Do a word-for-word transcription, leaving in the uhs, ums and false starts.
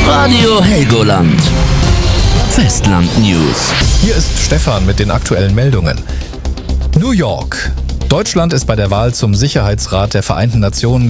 Radio Helgoland. Festland News. Hier ist Stefan mit den aktuellen Meldungen. New York. Deutschland ist bei der Wahl zum Sicherheitsrat der Vereinten Nationen